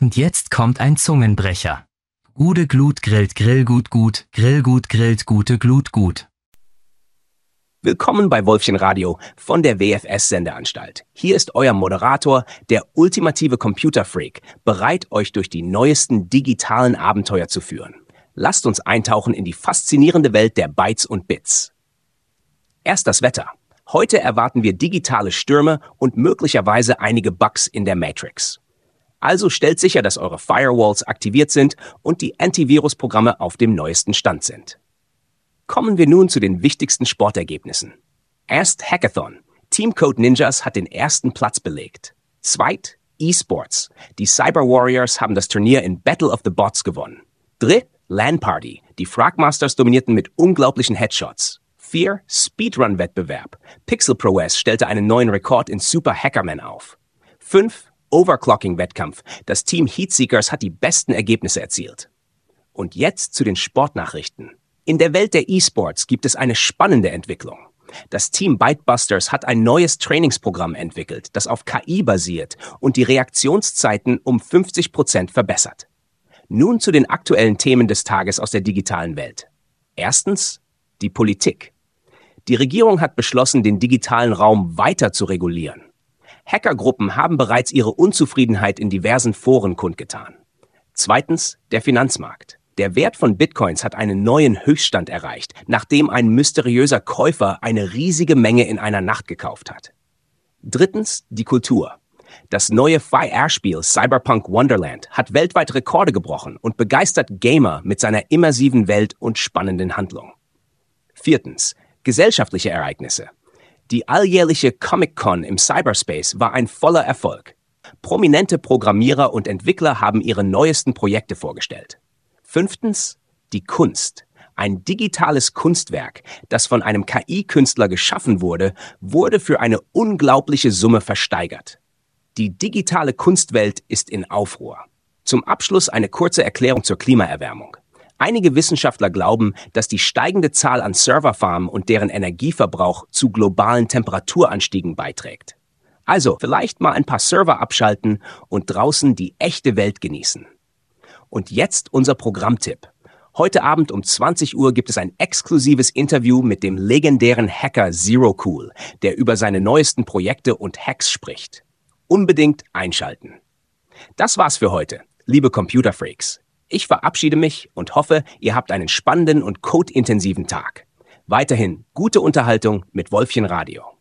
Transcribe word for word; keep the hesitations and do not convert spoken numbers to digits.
Und jetzt kommt ein Zungenbrecher. Gude Glut grillt Grillgut gut, Grillgut grillt gute Glut gut. Willkommen bei Wolfchen Radio von der W F S-Sendeanstalt. Hier ist euer Moderator, der ultimative Computerfreak, bereit, euch durch die neuesten digitalen Abenteuer zu führen. Lasst uns eintauchen in die faszinierende Welt der Bytes und Bits. Erst das Wetter. Heute erwarten wir digitale Stürme und möglicherweise einige Bugs in der Matrix. Also stellt sicher, dass eure Firewalls aktiviert sind und die Antivirus-Programme auf dem neuesten Stand sind. Kommen wir nun zu den wichtigsten Sportergebnissen. Erst Hackathon. Team Code Ninjas hat den ersten Platz belegt. Zweit, E-Sports. Die Cyber Warriors haben das Turnier in Battle of the Bots gewonnen. Dritt, LAN Party. Die Fragmasters dominierten mit unglaublichen Headshots. Vier, Speedrun-Wettbewerb. Pixel Pro S stellte einen neuen Rekord in Super Hackerman auf. Fünf, Overclocking-Wettkampf. Das Team Heatseekers hat die besten Ergebnisse erzielt. Und jetzt zu den Sportnachrichten. In der Welt der E-Sports gibt es eine spannende Entwicklung. Das Team Bytebusters hat ein neues Trainingsprogramm entwickelt, das auf K I basiert und die Reaktionszeiten um fünfzig Prozent verbessert. Nun zu den aktuellen Themen des Tages aus der digitalen Welt. Erstens, die Politik. Die Regierung hat beschlossen, den digitalen Raum weiter zu regulieren. Hackergruppen haben bereits ihre Unzufriedenheit in diversen Foren kundgetan. Zweitens, der Finanzmarkt. Der Wert von Bitcoins hat einen neuen Höchststand erreicht, nachdem ein mysteriöser Käufer eine riesige Menge in einer Nacht gekauft hat. Drittens, die Kultur. Das neue V R-Spiel Cyberpunk Wonderland hat weltweit Rekorde gebrochen und begeistert Gamer mit seiner immersiven Welt und spannenden Handlung. Viertens, gesellschaftliche Ereignisse. Die alljährliche Comic-Con im Cyberspace war ein voller Erfolg. Prominente Programmierer und Entwickler haben ihre neuesten Projekte vorgestellt. Fünftens, die Kunst. Ein digitales Kunstwerk, das von einem K I-Künstler geschaffen wurde, wurde für eine unglaubliche Summe versteigert. Die digitale Kunstwelt ist in Aufruhr. Zum Abschluss eine kurze Erklärung zur Klimaerwärmung. Einige Wissenschaftler glauben, dass die steigende Zahl an Serverfarmen und deren Energieverbrauch zu globalen Temperaturanstiegen beiträgt. Also vielleicht mal ein paar Server abschalten und draußen die echte Welt genießen. Und jetzt unser Programmtipp. Heute Abend um zwanzig Uhr gibt es ein exklusives Interview mit dem legendären Hacker ZeroCool, der über seine neuesten Projekte und Hacks spricht. Unbedingt einschalten. Das war's für heute, liebe Computerfreaks. Ich verabschiede mich und hoffe, ihr habt einen spannenden und codeintensiven Tag. Weiterhin gute Unterhaltung mit Wolfchen Radio.